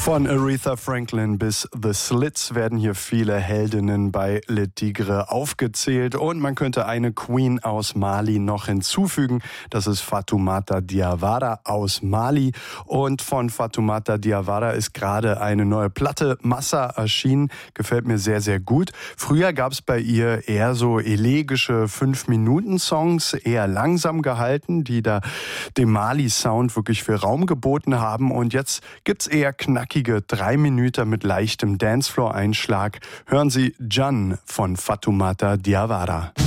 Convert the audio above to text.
Von Aretha Franklin bis The Slits werden hier viele Heldinnen bei Le Tigre aufgezählt und man könnte eine Queen aus Mali noch hinzufügen. Das ist Fatoumata Diawara aus Mali und von Fatoumata Diawara ist gerade eine neue Platte Massa erschienen. Gefällt mir sehr, sehr gut. Früher gab es bei ihr eher so elegische 5-Minuten-Songs, eher langsam gehalten, die da dem Mali-Sound wirklich viel Raum geboten haben und jetzt gibt's eher knackige 3 Minuten mit leichtem Dancefloor-Einschlag. Hören Sie Jan von Fatoumata Diawara.